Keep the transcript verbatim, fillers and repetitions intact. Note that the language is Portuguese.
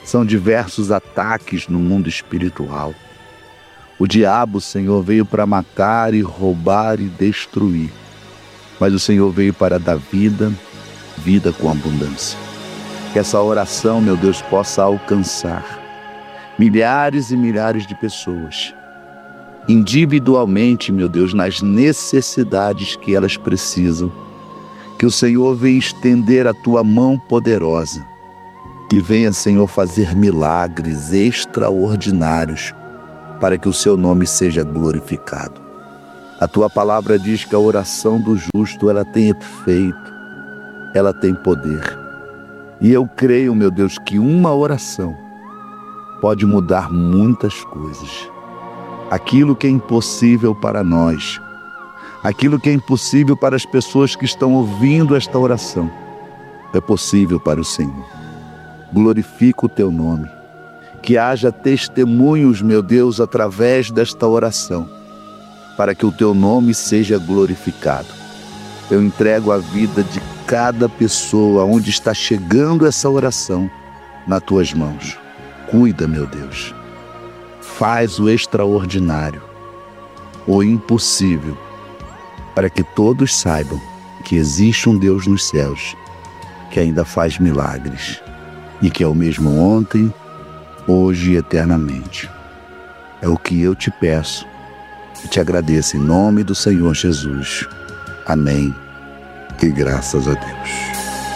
São diversos ataques no mundo espiritual. O diabo, Senhor, veio para matar e roubar e destruir. Mas o Senhor veio para dar vida, vida com abundância. Que essa oração, meu Deus, possa alcançar milhares e milhares de pessoas, individualmente, meu Deus, nas necessidades que elas precisam. Que o Senhor venha estender a tua mão poderosa. Que venha, Senhor, fazer milagres extraordinários para que o seu nome seja glorificado. A tua palavra diz que a oração do justo, ela tem efeito, ela tem poder. E eu creio, meu Deus, que uma oração pode mudar muitas coisas. Aquilo que é impossível para nós, aquilo que é impossível para as pessoas que estão ouvindo esta oração, é possível para o Senhor. Glorifica o teu nome. Que haja testemunhos, meu Deus, através desta oração, para que o teu nome seja glorificado. Eu entrego a vida de cada pessoa onde está chegando essa oração nas tuas mãos. Cuida, meu Deus. Faz o extraordinário, o impossível, para que todos saibam que existe um Deus nos céus que ainda faz milagres e que é o mesmo ontem, hoje e eternamente. É o que eu te peço e te agradeço em nome do Senhor Jesus. Amém. E graças a Deus.